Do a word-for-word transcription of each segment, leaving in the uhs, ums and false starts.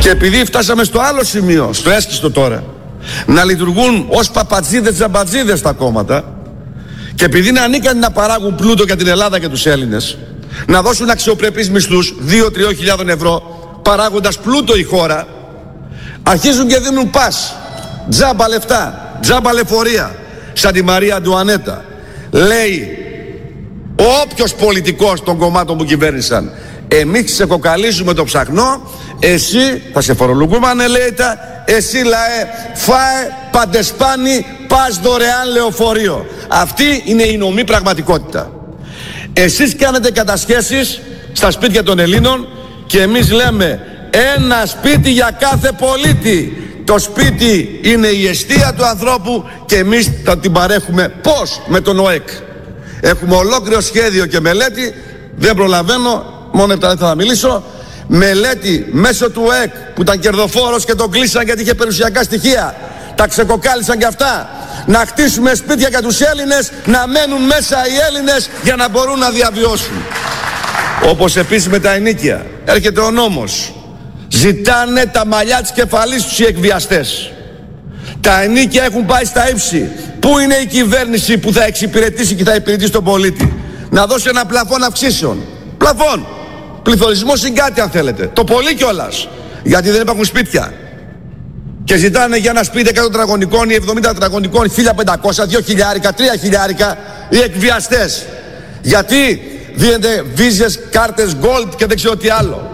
Και επειδή φτάσαμε στο άλλο σημείο, στο έσκιστο τώρα, να λειτουργούν ως παπατζίδες τζαμπατζίδες τα κόμματα, και επειδή είναι ανίκανοι να παράγουν πλούτο για την Ελλάδα και τους Έλληνες, να δώσουν αξιοπρεπείς μισθούς δύο με τρεις χιλιάδες ευρώ, παράγοντας πλούτο η χώρα, αρχίζουν και δίνουν πας, τζάμπα λεφτά, τζάμπα λεωφορεία, σαν τη Μαρία Αντουανέτα. Λέει όποιος πολιτικός των κομμάτων που κυβέρνησαν, εμείς σε κοκαλίζουμε το ψαχνό, εσύ θα σε φορολογούμε ανελαίητα, εσύ λαέ φάε παντεσπάνι, πας δωρεάν λεωφορείο. Αυτή είναι η νομή πραγματικότητα. Εσείς κάνετε κατασχέσεις στα σπίτια των Ελλήνων και εμείς λέμε ένα σπίτι για κάθε πολίτη. Το σπίτι είναι η εστία του ανθρώπου και εμείς θα την παρέχουμε. Πώς? Με τον ΟΕΚ. Έχουμε ολόκληρο σχέδιο και μελέτη, δεν προλαβαίνω, μόνο επτά λεπτά θα μιλήσω. Μελέτη μέσω του ΟΕΚ που ήταν κερδοφόρος και τον κλείσαν γιατί είχε περιουσιακά στοιχεία. Τα ξεκοκάλισαν και αυτά. Να χτίσουμε σπίτια για τους Έλληνες, να μένουν μέσα οι Έλληνες για να μπορούν να διαβιώσουν. Όπως επίσης με τα ενοίκια. Έρχεται ο νόμος. Ζητάνε τα μαλλιά της κεφαλής τους οι εκβιαστές. Τα ενοίκια έχουν πάει στα ύψη. Πού είναι η κυβέρνηση που θα εξυπηρετήσει και θα υπηρετήσει τον πολίτη? Να δώσει ένα πλαφόν αυξήσεων. Πλαφόν. Πληθωρισμό συγκάτη αν θέλετε. Το πολύ κιόλας. Γιατί δεν υπάρχουν σπίτια. Και ζητάνε για ένα σπίτι εκατό τετραγωνικών ή εβδομήντα τετραγωνικών χίλια πεντακόσια, δύο χιλιάρικα, τρία χιλιάρικα οι εκβιαστές. Γιατί δίνετε βίζες, κάρτες, gold και δεν ξέρω τι άλλο.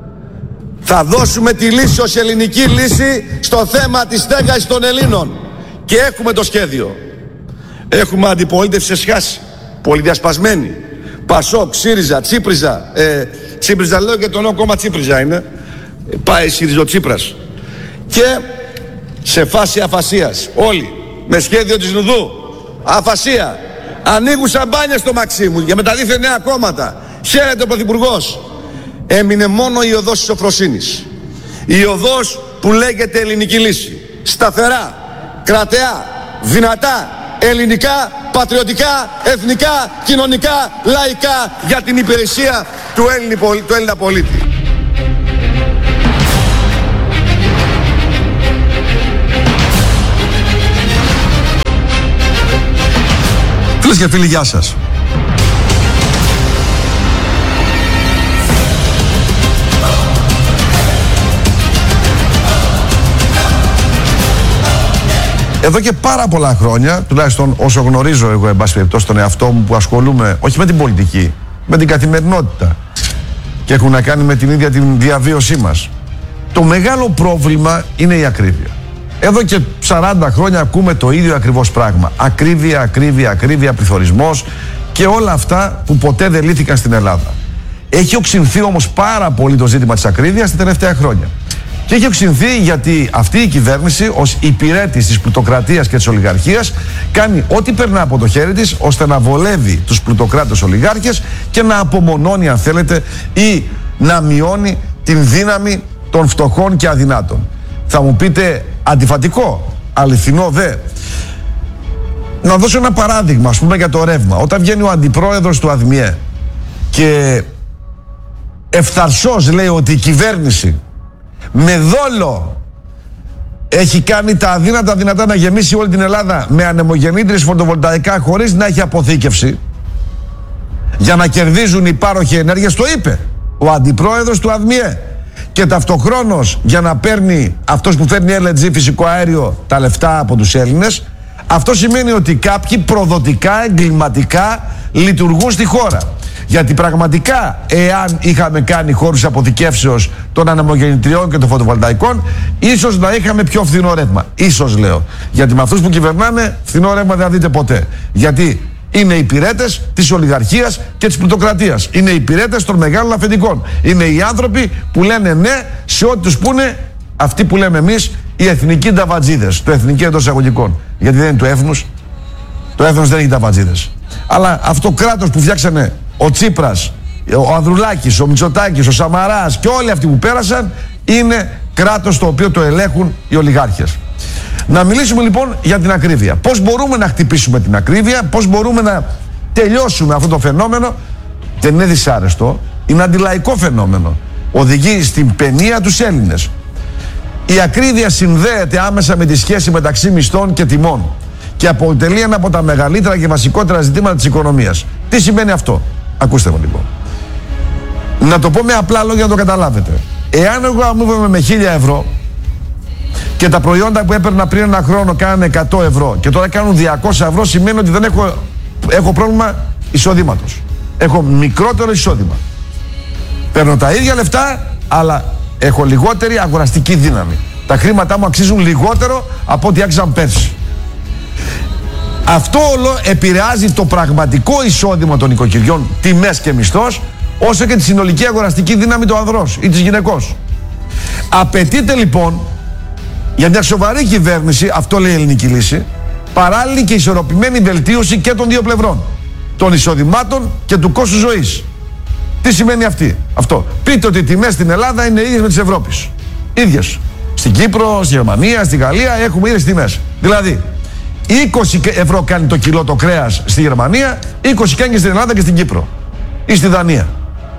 Θα δώσουμε τη λύση ως ελληνική λύση στο θέμα της στέγασης των Ελλήνων. Και έχουμε το σχέδιο. Έχουμε αντιπολίτευση σε σχάση. Πολυδιασπασμένη. Πασόκ, ΣΥΡΙΖΑ, Τσίπριζα. Ε, Τσίπριζα λέω και το νέο κόμμα Τσίπριζα είναι. Πάει ΣΥΡΙΖΟ-Τσίπρας. Και σε φάση αφασίας. Όλοι. Με σχέδιο της Νουδού. Αφασία. Ανοίγουν σαμπάνια στο Μαξίμου για μεταδίθεν νέα κόμματα. Χαίρεται ο Πρωθυπουργός. Έμεινε μόνο η οδός της σοφροσύνης. Η οδός που λέγεται ελληνική λύση. Σταθερά, κρατεά, δυνατά, ελληνικά, πατριωτικά, εθνικά, κοινωνικά, λαϊκά για την υπηρεσία του Έλληνα, του Έλληνα πολίτη. Φίλες και φίλοι, γεια σας. Εδώ και πάρα πολλά χρόνια, τουλάχιστον όσο γνωρίζω εγώ, εν πάση περιπτώσει, τον εαυτό μου που ασχολούμαι όχι με την πολιτική, με την καθημερινότητα και έχουν να κάνει με την ίδια την διαβίωσή μας, το μεγάλο πρόβλημα είναι η ακρίβεια. Εδώ και σαράντα χρόνια ακούμε το ίδιο ακριβώς πράγμα. Ακρίβεια, ακρίβεια, ακρίβεια, πληθωρισμός και όλα αυτά που ποτέ δεν λύθηκαν στην Ελλάδα. Έχει οξυνθεί όμως πάρα πολύ το ζήτημα της ακρίβειας τα τελευταία χρόνια. Και έχει οξυνθεί γιατί αυτή η κυβέρνηση ως υπηρέτης της πλουτοκρατίας και της ολιγαρχίας κάνει ό,τι περνά από το χέρι της ώστε να βολεύει τους πλουτοκράτες ολιγάρχες και να απομονώνει, αν θέλετε, ή να μειώνει την δύναμη των φτωχών και αδυνάτων. Θα μου πείτε αντιφατικό, αληθινό δε. Να δώσω ένα παράδειγμα, ας πούμε, για το ρεύμα. Όταν βγαίνει ο αντιπρόεδρος του ΑΔΜΙΕ και ευθαρσώς λέει ότι η κυβέρνηση με δόλο έχει κάνει τα αδύνατα δυνατά να γεμίσει όλη την Ελλάδα με ανεμογεννήτριες φωτοβολταϊκά χωρίς να έχει αποθήκευση για να κερδίζουν οι πάροχοι ενέργειας, το είπε ο αντιπρόεδρος του ΑΔΜΙΕ, και ταυτοχρόνως για να παίρνει αυτός που φέρνει ελ εν τζι φυσικό αέριο τα λεφτά από τους Έλληνες. Αυτό σημαίνει ότι κάποιοι προδοτικά, εγκληματικά λειτουργούν στη χώρα. Γιατί πραγματικά, εάν είχαμε κάνει χώρους αποθηκεύσεως των ανεμογεννητριών και των φωτοβολταϊκών, ίσως να είχαμε πιο φθηνό ρεύμα. Ίσως, λέω. Γιατί με αυτούς που κυβερνάνε, φθηνό ρεύμα δεν θα δείτε ποτέ. Γιατί είναι υπηρέτες της ολιγαρχίας και της πλουτοκρατίας. Είναι υπηρέτες των μεγάλων αφεντικών. Είναι οι άνθρωποι που λένε ναι σε ό,τι τους πούνε αυτοί που λέμε εμείς οι εθνικοί νταβατζίδες. Το εθνική εντός εισαγωγικών. Γιατί δεν είναι του έθνους. Το έθνος δεν έχει νταβατζίδες. Αλλά αυτό κράτος που φτιάξανε ο Τσίπρας, ο Ανδρουλάκης, ο Μητσοτάκης, ο Σαμαράς και όλοι αυτοί που πέρασαν, είναι κράτος το οποίο το ελέγχουν οι ολιγάρχες. Να μιλήσουμε λοιπόν για την ακρίβεια. Πώς μπορούμε να χτυπήσουμε την ακρίβεια, πώς μπορούμε να τελειώσουμε αυτό το φαινόμενο. Δεν είναι δυσάρεστο, είναι αντιλαϊκό φαινόμενο. Οδηγεί στην παινία τους Έλληνες. Η ακρίβεια συνδέεται άμεσα με τη σχέση μεταξύ μισθών και τιμών και αποτελεί ένα από τα μεγαλύτερα και βασικότερα ζητήματα της οικονομίας. Τι σημαίνει αυτό? Ακούστε με λοιπόν. Να το πω με απλά λόγια να το καταλάβετε. Εάν εγώ αμείβομαι με χίλια ευρώ και τα προϊόντα που έπαιρνα πριν ένα χρόνο κάνουν εκατό ευρώ και τώρα κάνουν διακόσια ευρώ, σημαίνει ότι δεν έχω, έχω πρόβλημα εισοδήματος. Έχω μικρότερο εισόδημα. Παίρνω τα ίδια λεφτά, αλλά έχω λιγότερη αγοραστική δύναμη. Τα χρήματά μου αξίζουν λιγότερο από ό,τι άξιζαν πέρσι. Αυτό όλο επηρεάζει το πραγματικό εισόδημα των οικοκυριών, τιμές και μισθός, όσο και τη συνολική αγοραστική δύναμη του ανδρός ή της γυναικός. Απαιτείται λοιπόν για μια σοβαρή κυβέρνηση, αυτό λέει η ελληνική λύση, παράλληλη και ισορροπημένη βελτίωση και των δύο πλευρών, των εισοδημάτων και του κόστου ζωής. Τι σημαίνει αυτή, αυτό? Πείτε ότι οι τιμές στην Ελλάδα είναι ίδιες με τις Ευρώπης. Ίδιες. Στην Κύπρο, στη Γερμανία, στη Γαλλία έχουμε ίδιες τιμές. Δηλαδή, είκοσι ευρώ κάνει το κιλό το κρέας στη Γερμανία, είκοσι κάνει και στην Ελλάδα και στην Κύπρο ή στη Δανία.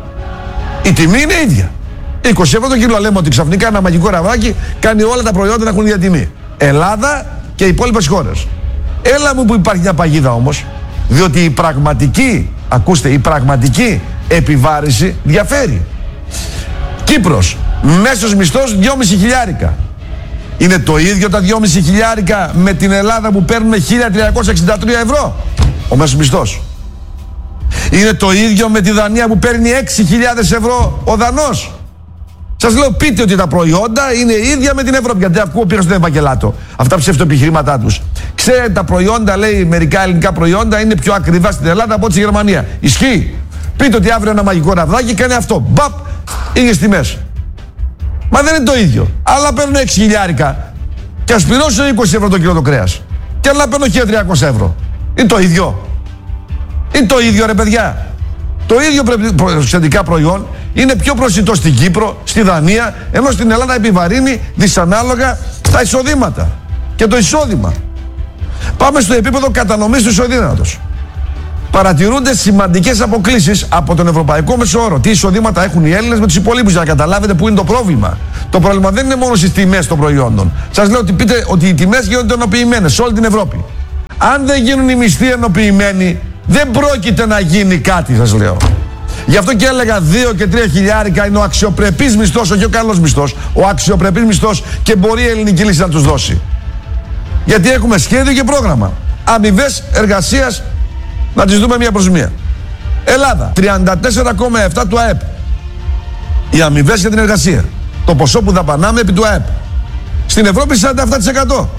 Η τιμή είναι ίδια. είκοσι ευρώ το κιλό. Λέμε ότι ξαφνικά ένα μαγικό ραβάκι κάνει όλα τα προϊόντα να έχουν ίδια τιμή. Ελλάδα και οι υπόλοιπες χώρες. Έλα μου που υπάρχει μια παγίδα όμως, διότι η πραγματική, ακούστε, η πραγματική επιβάρηση διαφέρει. Κύπρος, μέσος μισθός δυόμισι χιλιάρικα. Είναι το ίδιο τα δυόμισι χιλιάρικα με την Ελλάδα που παίρνουμε χίλια τριακόσια εξήντα τρία ευρώ ο μέσος μισθός? Είναι το ίδιο με τη Δανία που παίρνει έξι χιλιάδες ευρώ ο Δανός? Σας λέω, πείτε ότι τα προϊόντα είναι ίδια με την Ευρώπη. Γιατί ακούω πήγα στον Ευαγγελάτο αυτά ψευτοεπιχειρήματά τους. Ξέρετε, τα προϊόντα, λέει, μερικά ελληνικά προϊόντα είναι πιο ακριβά στην Ελλάδα από ό,τι στη Γερμανία. Ισχύει? Πείτε ότι αύριο ένα μαγικό ραβδάκι κάνει αυτό. Μπαπ, ίδιες τιμές. Μα δεν είναι το ίδιο. Αλλά παίρνω έξι χιλιάρικα και ας πληρώσω είκοσι ευρώ το κιλό το κρέας. Και άλλα παίρνω χίλια τριακόσια ευρώ. Είναι το ίδιο? Είναι το ίδιο, ρε παιδιά? Το ίδιο προσθετικά προϊόν είναι πιο προσιτό στην Κύπρο, στη Δανία, ενώ στην Ελλάδα επιβαρύνει δυσανάλογα τα εισοδήματα και το εισόδημα. Πάμε στο επίπεδο κατανομής του εισοδήματος. Παρατηρούνται σημαντικές αποκλίσεις από τον ευρωπαϊκό μεσόωρο. Τι εισοδήματα έχουν οι Έλληνες με τους υπολείπους, για να καταλάβετε πού είναι το πρόβλημα. Το πρόβλημα δεν είναι μόνο στις τιμές των προϊόντων. Σας λέω ότι πείτε ότι οι τιμές γίνονται ενοποιημένες σε όλη την Ευρώπη. Αν δεν γίνουν οι μισθοί ενοποιημένοι, δεν πρόκειται να γίνει κάτι, σας λέω. Γι' αυτό και έλεγα δύο και τρία χιλιάρικα είναι ο αξιοπρεπής μισθός, όχι ο καλός μισθός. Ο αξιοπρεπής μισθός, και μπορεί η ελληνική λύση να τους δώσει. Γιατί έχουμε σχέδιο και πρόγραμμα. Αμοιβές εργασίας, να τις δούμε μία προς μία. Ελλάδα, τριάντα τέσσερα κόμμα επτά του ΑΕΠ. Οι αμοιβές για την εργασία. Το ποσό που δαπανάμε επί του ΑΕΠ. Στην Ευρώπη σαράντα επτά τοις εκατό.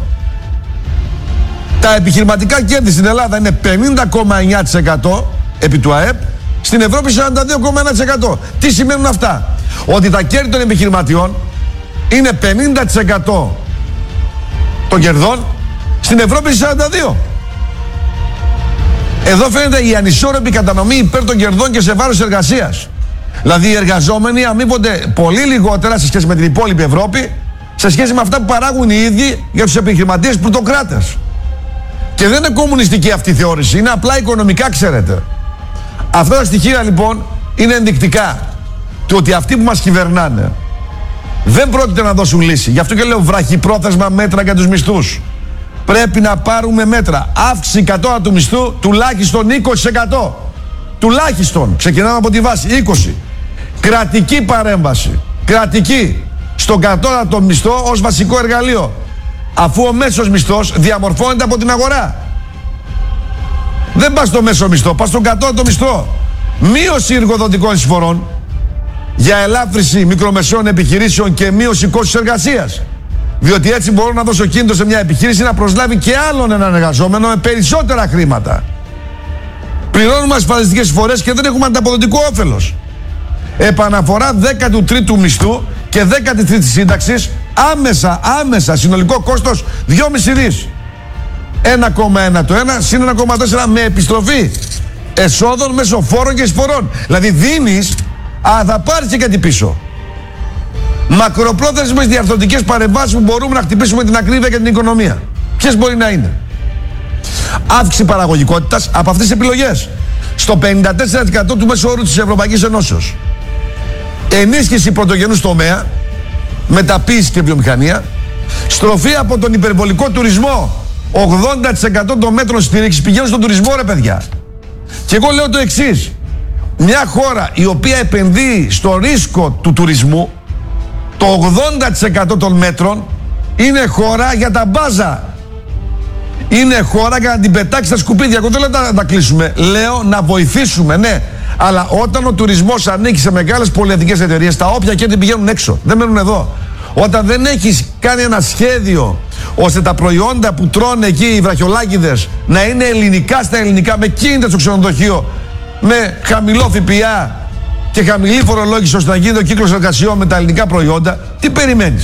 Τα επιχειρηματικά κέρδη στην Ελλάδα είναι πενήντα κόμμα εννιά τοις εκατό επί του ΑΕΠ. Στην Ευρώπη σαράντα δύο κόμμα ένα τοις εκατό. Τι σημαίνουν αυτά? Ότι τα κέρδη των επιχειρηματιών είναι πενήντα τοις εκατό των κερδών, στην Ευρώπη σαράντα δύο τοις εκατό. Εδώ φαίνεται η ανισόρροπη κατανομή υπέρ των κερδών και σε βάρος εργασίας. Δηλαδή οι εργαζόμενοι αμείβονται πολύ λιγότερα σε σχέση με την υπόλοιπη Ευρώπη, σε σχέση με αυτά που παράγουν οι ίδιοι για τους επιχειρηματίες πλουτοκράτες. Και δεν είναι κομμουνιστική αυτή η θεώρηση, είναι απλά οικονομικά, ξέρετε. Αυτά τα στοιχεία λοιπόν είναι ενδεικτικά του ότι αυτοί που μας κυβερνάνε δεν πρόκειται να δώσουν λύση. Γι' αυτό και λέω βραχυπρόθεσμα μέτρα για τους μισθούς. Πρέπει να πάρουμε μέτρα. Αύξηση κατώτατου μισθού τουλάχιστον είκοσι τοις εκατό. Τουλάχιστον. Ξεκινάμε από τη βάση. είκοσι. Κρατική παρέμβαση. Κρατική. Στον κατώτατο μισθό ως βασικό εργαλείο. Αφού ο μέσος μισθός διαμορφώνεται από την αγορά. Δεν πας στο μέσο μισθό, πας στον κατώτατο μισθό. Μείωση εργοδοτικών εισφορών για ελάφρυνση μικρομεσαίων επιχειρήσεων και μείωση κόστους εργασίας. Διότι έτσι μπορώ να δώσω κίνητρο σε μια επιχείρηση να προσλάβει και άλλον έναν εργαζόμενο με περισσότερα χρήματα. Πληρώνουμε ασφαλιστικές εισφορές και δεν έχουμε ανταποδοτικό όφελος. Επαναφορά δέκατου τρίτου μισθού και δέκατη τρίτη σύνταξης, άμεσα, άμεσα, συνολικό κόστος δυόμισι δις. ένα κόμμα ένα το ένα συν ένα κόμμα τέσσερα με επιστροφή εσόδων μέσω φόρων και εισφορών. Δηλαδή δίνεις, α, θα πάρεις και κάτι πίσω. Μακροπρόθεσμες διαρθρωτικές παρεμβάσεις που μπορούμε να χτυπήσουμε την ακρίβεια και την οικονομία. Ποιες μπορεί να είναι? Αύξηση παραγωγικότητας από αυτές τις επιλογές στο πενήντα τέσσερα τοις εκατό του μέσου όρου της Ευρωπαϊκής Ενώσεως. Ενίσχυση πρωτογενούς τομέα μεταποίηση και βιομηχανία, στροφή από τον υπερβολικό τουρισμό. ογδόντα τοις εκατό των μέτρων στήριξης πηγαίνουν στον τουρισμό, ρε παιδιά. Και εγώ λέω το εξής. Μια χώρα η οποία επενδύει στο ρίσκο του τουρισμού, το ογδόντα τοις εκατό των μέτρων είναι χώρα για τα μπάζα. Είναι χώρα για να την πετάξει στα σκουπίδια. Εγώ δεν λέω να τα κλείσουμε. Λέω να βοηθήσουμε, ναι. Αλλά όταν ο τουρισμός ανήκει σε μεγάλες πολυεθνικές εταιρείες, τα όποια κέρδη πηγαίνουν έξω. Δεν μένουν εδώ. Όταν δεν έχεις κάνει ένα σχέδιο ώστε τα προϊόντα που τρώνε εκεί οι βραχιολάκηδες να είναι ελληνικά στα ελληνικά, με κίνητα στο ξενοδοχείο, με χαμηλό ΦΠΑ και χαμηλή φορολόγηση, ώστε να γίνεται ο κύκλος εργασιών με τα ελληνικά προϊόντα, τι περιμένεις?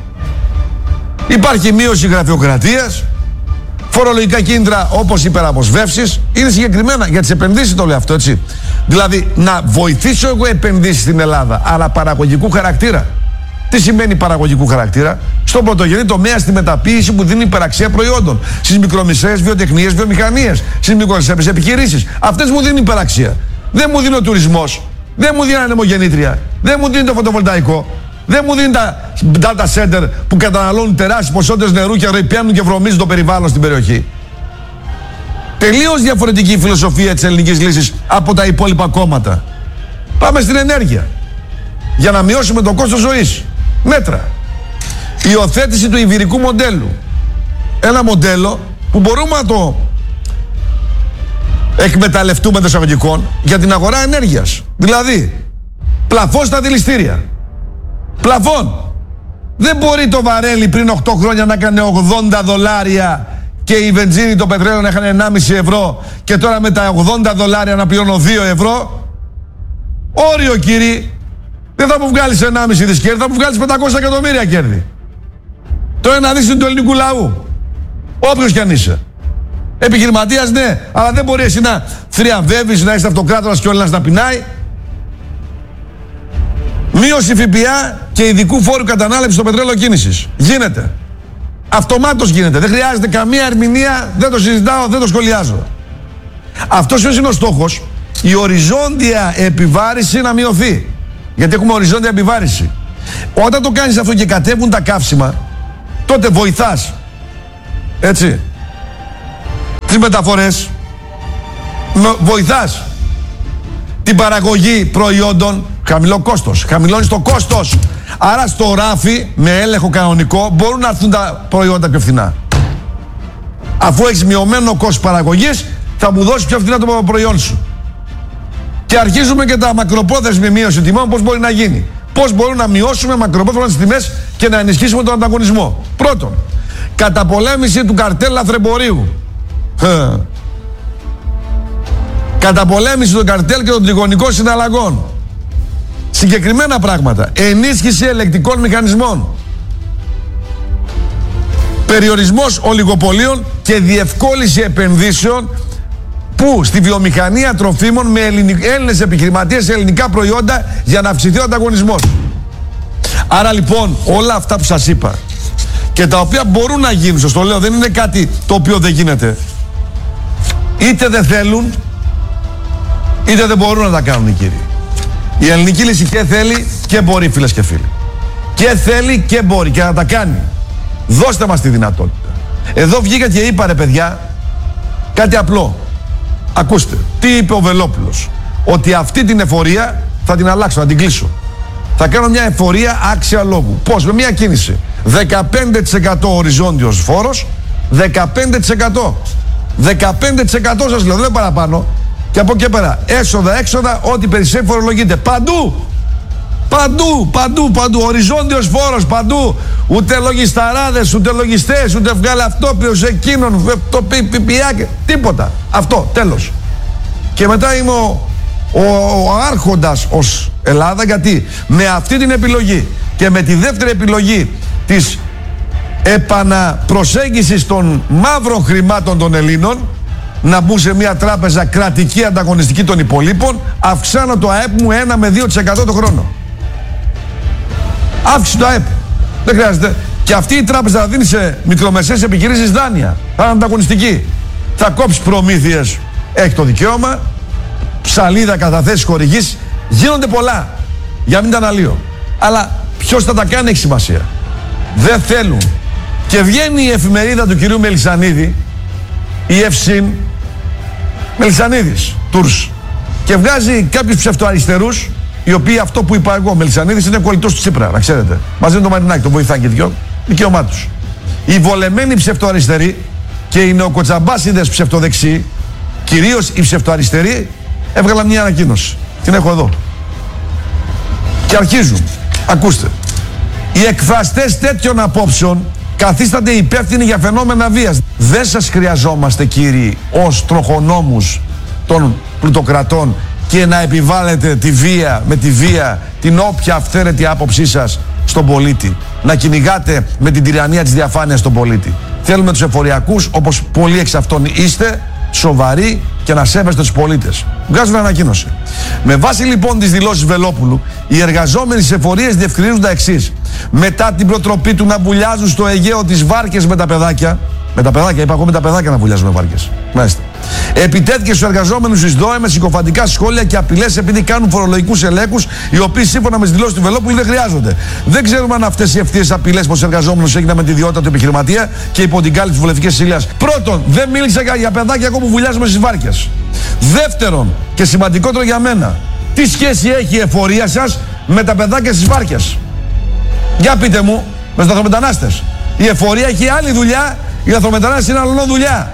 Υπάρχει μείωση γραφειοκρατίας, φορολογικά κίνητρα όπως υπεραποσβεύσεις. Είναι συγκεκριμένα για τις επενδύσεις, το λέω αυτό, έτσι. Δηλαδή να βοηθήσω εγώ επενδύσεις στην Ελλάδα, αλλά παραγωγικού χαρακτήρα. Τι σημαίνει παραγωγικού χαρακτήρα? Στον πρωτογενή τομέα, στη μεταποίηση που δίνει υπεραξία προϊόντων, στις μικρομεσαίες βιοτεχνίες, βιομηχανίες, στις μικρομεσαίες επιχειρήσεις. Αυτές μου δίνουν υπεραξία. Δεν μου δίνει ο τουρισμός, δεν μου δίνει ανεμογεννήτρια, δεν μου δίνει το φωτοβολταϊκό, δεν μου δίνει τα data center που καταναλώνουν τεράστιες ποσότητες νερού και πιάνουν και βρωμίζουν το περιβάλλον στην περιοχή. Τελείως διαφορετική η φιλοσοφία της ελληνικής λύσης από τα υπόλοιπα κόμματα. Πάμε στην ενέργεια. Για να μειώσουμε το κόστος ζωής. Μέτρα. Υιοθέτηση του ιβηρικού μοντέλου. Ένα μοντέλο που μπορούμε να το εκμεταλλευτούμε των εισαγωγικών για την αγορά ενέργειας. Δηλαδή, πλαφόν στα δηληστήρια. Πλαφόν. Δεν μπορεί το βαρέλι πριν οκτώ χρόνια να έκανε ογδόντα δολάρια και η βενζίνη, το πετρέλαιο να είχαν ενάμιση ευρώ και τώρα με τα ογδόντα δολάρια να πληρώνω δύο ευρώ. Όριο, κύριοι. Δεν θα μου βγάλεις ενάμιση δις κέρδη, θα μου βγάλεις πεντακόσια εκατομμύρια κέρδη. Το ένα δις είναι του ελληνικού λαού. Όποιος κι αν είσαι. Επιχειρηματίας, ναι, αλλά δεν μπορεί εσύ να θριαμβεύεις, να είσαι αυτοκράτορας και ο Έλληνας να πεινάει. Μείωση ΦΠΑ και ειδικού φόρου κατανάλευσης στο πετρέλαιο κίνησης. Γίνεται. Αυτομάτως γίνεται. Δεν χρειάζεται καμία ερμηνεία, δεν το συζητάω, δεν το σχολιάζω. Αυτός είναι ο στόχος, η οριζόντια επιβάρηση να μειωθεί. Γιατί έχουμε οριζόντια επιβάρηση. Όταν το κάνεις αυτό και κατέβουν τα καύσιμα, τότε βοηθάς, έτσι, τις μεταφορές, βοηθάς την παραγωγή προϊόντων, χαμηλό κόστος, χαμηλώνεις το κόστος. Άρα στο ράφι, με έλεγχο κανονικό, μπορούν να έρθουν τα προϊόντα πιο φθηνά. Αφού έχεις μειωμένο κόστος παραγωγής, θα μου δώσεις πιο φθηνά το προϊόν σου. Και αρχίζουμε και τα μακροπρόθεσμη μείωση τιμών, πώς μπορεί να γίνει. Πώς μπορούμε να μειώσουμε μακροπρόθεσμα τις τιμές και να ενισχύσουμε τον ανταγωνισμό. Πρώτον, καταπολέμηση του καρτέλ λαθρεμπορίου. Καταπολέμηση του καρτέλ και των τριγωνικών συναλλαγών. Συγκεκριμένα πράγματα. Ενίσχυση ελεκτικών μηχανισμών. Περιορισμός ολιγοπολίων και διευκόλυνση επενδύσεων που στη βιομηχανία τροφίμων με Έλληνες επιχειρηματίες σε ελληνικά προϊόντα για να αυξηθεί ο ανταγωνισμός. Άρα λοιπόν όλα αυτά που σας είπα και τα οποία μπορούν να γίνουν, σας το λέω, δεν είναι κάτι το οποίο δεν γίνεται. Είτε δεν θέλουν είτε δεν μπορούν να τα κάνουν οι κύριοι. Η ελληνική λύση και θέλει και μπορεί, φίλες και φίλοι. Και θέλει και μπορεί και να τα κάνει. Δώστε μας τη δυνατότητα. Εδώ βγήκα και είπα, ρε παιδιά, κάτι απλό. Ακούστε, τι είπε ο Βελόπουλος? Ότι αυτή την εφορία θα την αλλάξω, θα την κλείσω. Θα κάνω μια εφορία άξια λόγου. Πώς? Με μια κίνηση. δεκαπέντε τοις εκατό οριζόντιος φόρος, δεκαπέντε τοις εκατό. δεκαπέντε τοις εκατό σας λέω, δεν είναι παραπάνω. Και από εκεί πέρα, έσοδα, έξοδα, ό,τι περισσεύει φορολογείται. Παντού! Παντού, παντού, παντού. Οριζόντιος φόρος, παντού. Ούτε λογισταράδες, ούτε λογιστές, ούτε βγάλε αυτόπιος εκείνον, το ΠΠΑ, τίποτα. Αυτό, τέλος. Και μετά είμαι ο, ο, ο άρχοντας ως Ελλάδα, γιατί με αυτή την επιλογή και με τη δεύτερη επιλογή της επαναπροσέγγισης των μαύρων χρημάτων των Ελλήνων, να μπουν σε μια τράπεζα κρατική ανταγωνιστική των υπολείπων, αυξάνω το ΑΕΠ μου ένα με δύο τοις εκατό το χρόνο. Αύξηση το ΑΕΠ. Δεν χρειάζεται. Και αυτή η τράπεζα θα δίνει σε μικρομεσαίες επιχειρήσεις δάνεια. Θα είναι ανταγωνιστική. Θα κόψει προμήθειες. Έχει το δικαίωμα. Ψαλίδα, καταθέσεις, χορηγήσεις. Γίνονται πολλά. Για μην τα αναλύω. Αλλά Ποιος θα τα κάνει έχει σημασία. Δεν θέλουν. Και βγαίνει η εφημερίδα του κυρίου Μελισσανίδη, η Ευσύν, Μελισσανίδης, Τουρς, και βγάζει κάποιους ψευτοαριστερούς, οι οποίοι αυτό που είπα εγώ, Μελισσανίδης είναι κολλητός του Τσίπρα, να ξέρετε. Μαζί με τον Μαρινάκη, τον βοηθάνε και δυο, δικαίωμά τους. Οι βολεμένοι ψευτοαριστεροί και οι νεοκοτσαμπάσιδες ψευτοδεξιοί, κυρίως οι ψευτοαριστεροί, έβγαλαν μια ανακοίνωση. Την έχω εδώ. Και αρχίζουν. Ακούστε. Οι εκφραστές τέτοιων απόψεων καθίστανται υπεύθυνοι για φαινόμενα βίας. Δεν σας χρειαζόμαστε, κύριοι, ως τροχονόμους των πλουτοκρατών και να επιβάλλετε τη βία, με τη βία, την όποια αυθαίρετη άποψή σας στον πολίτη. Να κυνηγάτε με την τυραννία της διαφάνειας τον πολίτη. Θέλουμε τους εφοριακούς, όπως πολλοί εξ αυτών είστε, σοβαροί και να σέβεστε τους πολίτες. Βγάζουν ανακοίνωση. Με βάση λοιπόν τις δηλώσεις Βελόπουλου, οι εργαζόμενοι στις εφορίες διευκρινίζουν τα εξής. Μετά την προτροπή του να βουλιάζουν στο Αιγαίο τις βάρκες με τα παιδάκια, με τα παιδάκια, είπα εγώ με τα παιδάκια να βουλιάζουν με βάρκες. Μάλιστα. Επιτέθηκε στους εργαζόμενους της ΔΟΕ με συκοφαντικά σχόλια και απειλές επειδή κάνουν φορολογικούς ελέγχους, οι οποίοι σύμφωνα με τις δηλώσεις του Βελόπουλου δεν χρειάζονται. Δεν ξέρουμε αν αυτές οι ευθείες απειλές προς εργαζόμενους έγιναν με τη ιδιότητα του επιχειρηματία και υπό την κάλυψη της βουλευτικής ασυλίας. Πρώτον, δεν μίλησα για παιδάκια ακόμα που βουλιάζουμε στις βάρκες. Δεύτερον, και σημαντικότερο για μένα, τι σχέση έχει η εφορία σας με τα παιδάκια στις βάρκες? Για πείτε μου, με τους λαθρομετανάστες. Η εφορία έχει άλλη δουλειά, οι λαθρομετανάστες είναι αλλονό δουλειά.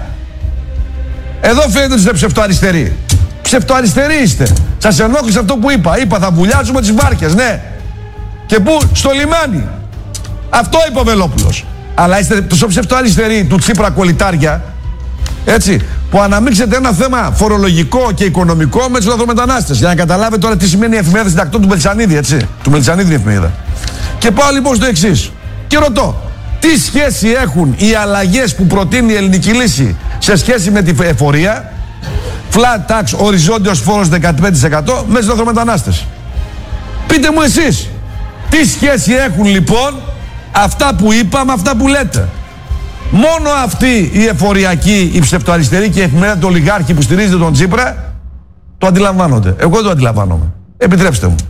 Εδώ φαίνεται ότι είστε ψευτοαριστεροί. Ψευτοαριστεροί είστε. Σας ενόχλησε αυτό που είπα. Είπα θα βουλιάζουμε τις βάρκες, ναι. Και πού? Στο λιμάνι. Αυτό είπε ο Βελόπουλος. Αλλά είστε τόσο ψευτοαριστεροί του Τσίπρα κολλητάρια, έτσι, που αναμίξετε ένα θέμα φορολογικό και οικονομικό με τους λαθρομετανάστες. Για να καταλάβετε τώρα τι σημαίνει η εφημερίδα συντακτών του Μελισσανίδη, έτσι. Του Μελισσανίδη η εφημερίδα. Και πάω λοιπόν στο εξής. Και ρωτώ. Τι σχέση έχουν οι αλλαγές που προτείνει η ελληνική λύση σε σχέση με τη εφορία, flat tax, οριζόντιος φόρος δεκαπέντε τοις εκατό, με τους λαθρομετανάστες? Πείτε μου εσείς, τι σχέση έχουν λοιπόν αυτά που είπα με αυτά που λέτε? Μόνο αυτοί οι εφοριακοί, οι ψευτοαριστεροί και η εφημερίδα του ολιγάρχη που στηρίζεται τον Τσίπρα το αντιλαμβάνονται. Εγώ δεν το αντιλαμβάνομαι. Επιτρέψτε μου.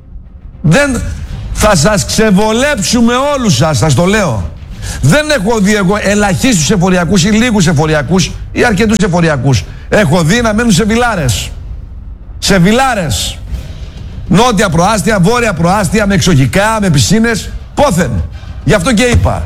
Δεν θα σας ξεβολέψουμε όλους σας, σας το λέω. Δεν έχω δει εγώ ελαχίστους εφοριακούς ή λίγους εφοριακούς ή αρκετούς εφοριακούς. Έχω δει να μένουν σε βιλάρες. Σε βιλάρες. Νότια προάστια, βόρεια προάστια, με εξοχικά, με πισίνες. Πόθεν. Γι' αυτό και είπα.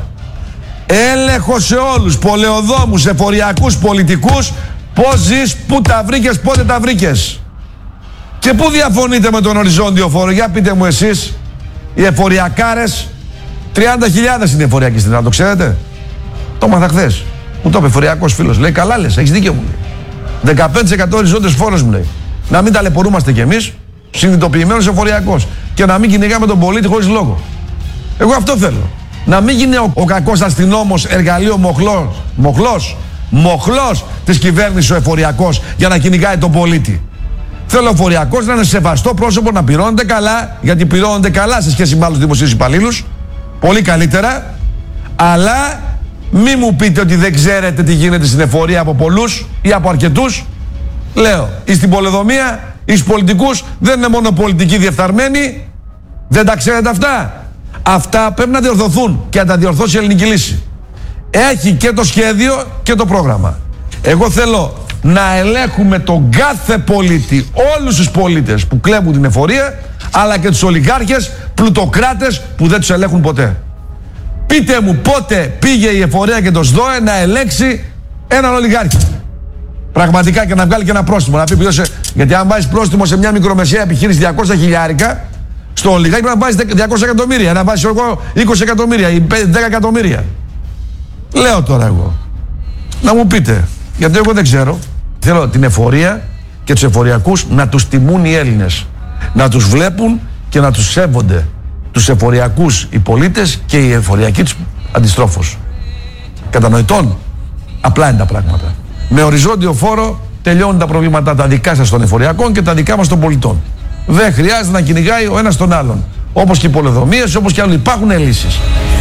Έλεγχο σε όλους. Πολεοδόμους, εφοριακούς, πολιτικούς. Πώς ζεις, πού τα βρήκες, πότε τα βρήκες. Και πού διαφωνείτε με τον οριζόντιο φόρο? Για πείτε μου εσείς. Οι εφοριακάρες, τριάντα χιλιάδες είναι εφοριακοί στην Ελλάδα, το ξέρετε? Το μάθα χθες. Μου το είπε εφοριακός φίλος. Λέει, καλά λες, έχεις δίκιο, μου λέει. δεκαπέντε τοις εκατό οριζόντιος φόρος, μου λέει. Να μην ταλαιπωρούμαστε κι εμείς, συνειδητοποιημένος εφοριακός. Και να μην κυνηγάμε τον πολίτη χωρίς λόγο. Εγώ αυτό θέλω. Να μην γίνει ο, ο κακός αστυνόμος εργαλείο μοχλός, μοχλός, μοχλός της κυβέρνησης ο εφοριακός για να κυνηγάει τον πολίτη. Θέλω ο εφοριακός να είναι σεβαστό πρόσωπο, να πληρώνεται καλά, γιατί πληρώνονται καλά σε σχέση με άλλους δημοσίους υπαλλήλους. Πολύ καλύτερα. Αλλά μη μου πείτε ότι δεν ξέρετε τι γίνεται στην εφορία από πολλούς ή από αρκετούς. Λέω, ή στην πολεοδομία, ή στους πολιτικούς, δεν είναι μόνο πολιτικοί διεφθαρμένοι. Δεν τα ξέρετε αυτά? Αυτά πρέπει να διορθωθούν και να τα διορθώσει η ελληνική λύση. Έχει και το σχέδιο και το πρόγραμμα. Εγώ θέλω να ελέγχουμε τον κάθε πολίτη, όλους τους πολίτες που κλέβουν την εφορία, αλλά και τους ολιγάρχες, πλουτοκράτες που δεν τους ελέγχουν ποτέ. Πείτε μου πότε πήγε η εφορία και το ΣΔΟΕ να ελέγξει έναν ολιγάρχη. Πραγματικά, και να βγάλει και ένα πρόστιμο. Να πει ποιος, γιατί αν βάζεις πρόστιμο σε μια μικρομεσαία επιχείρηση διακόσια χιλιάρικα, στο ολιγάρχη πρέπει να βάζεις διακόσια εκατομμύρια, να βάζεις εγώ είκοσι εκατομμύρια ή δέκα εκατομμύρια. Λέω τώρα εγώ. Να μου πείτε, γιατί εγώ δεν ξέρω. Θέλω την εφορία και τους εφοριακούς να τους τιμούν οι Έλληνες. Να τους βλέπουν και να τους σέβονται. Τους εφοριακούς οι πολίτες και οι εφοριακοί τους αντιστρόφως. Κατανοητόν. Απλά είναι τα πράγματα. Με οριζόντιο φόρο τελειώνουν τα προβλήματα τα δικά σας των εφοριακών και τα δικά μας των πολιτών. Δεν χρειάζεται να κυνηγάει ο ένας τον άλλον. Όπως και οι πολεοδομίες, όπως και άλλοι. Υπάρχουν λύσεις.